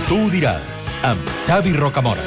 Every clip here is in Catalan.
Tu ho diràs, amb Xavi Rocamora.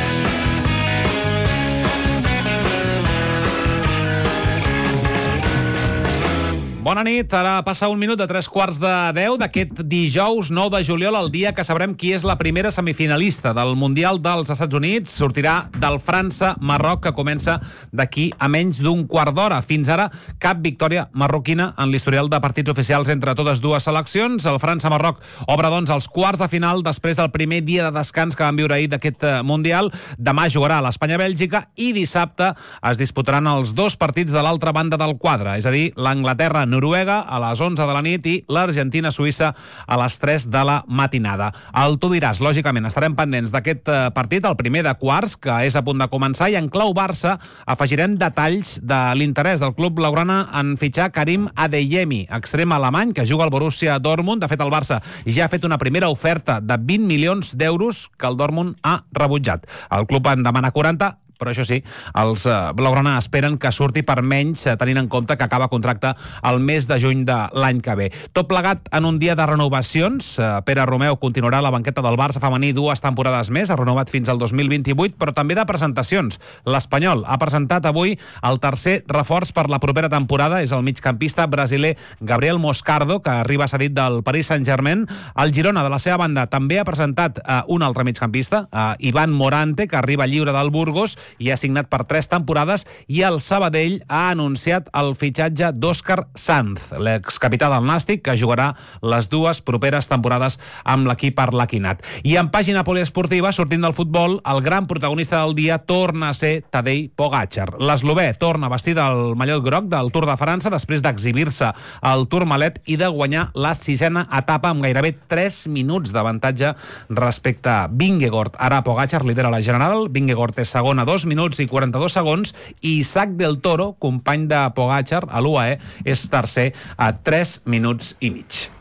Bona nit, ara passa un minut de 9:45 d'aquest dijous 9 de juliol, el dia que sabrem qui és la primera semifinalista del Mundial dels Estats Units. Sortirà del França-Marroc, que comença d'aquí a menys d'un quart d'hora. Fins ara, cap victòria marroquina en l'historial de partits oficials entre totes dues seleccions. El França-Marroc obre, doncs, els quarts de final després del primer dia de descans que vam viure ahir d'aquest Mundial. Demà jugarà l'Espanya-Bèlgica i dissabte es disputaran els dos partits de l'altra banda del quadre, és a dir, l'Anglaterra-Noruega a les 11 de la nit i l'Argentina-Suïssa a les 3 de la matinada. El Tu diràs, lògicament, estarem pendents d'aquest partit, el primer de quarts, que és a punt de començar, i en clau Barça afegirem detalls de l'interès del club blaugrana en fitxar Karim Adeyemi, extrem alemany que juga al Borussia Dortmund. De fet, el Barça ja ha fet una primera oferta de 20 milions d'euros que el Dortmund ha rebutjat. El club en demana 40, però això sí, els blaugrana esperen que surti per menys, tenint en compte que acaba contracte el mes de juny de l'any que ve. Tot plegat en un dia de renovacions. Pere Romeu continuarà a la banqueta del Barça femení 2 temporades més, ha renovat fins al 2028, però també de presentacions. L'Espanyol ha presentat avui el tercer reforç per la propera temporada, és el migcampista brasiler Gabriel Moscardo, que arriba cedit del Paris Saint-Germain. El Girona, de la seva banda, també ha presentat un altre migcampista, Ivan Morante, que arriba lliure del Burgos i ha signat per 3 temporades, i el Sabadell ha anunciat el fitxatge d'Òscar Sanz, l'excapità del Nàstic, que jugarà les 2 properes temporades amb l'equip arlequinat. I en pàgina poliesportiva, sortint del futbol, el gran protagonista del dia torna a ser Tadej Pogačar. L'eslovè torna a vestir del mallot groc del Tour de França després d'exhibir-se al Tourmalet i de guanyar la 6a etapa amb gairebé 3 minuts d'avantatge respecte a Vingegaard. Ara Pogačar lidera la general, Vingegaard és segon a 2 minuts i 42 segons, i Isaac del Toro, company de Pogačar a l'UAE, és tercer a 3 minuts i mig.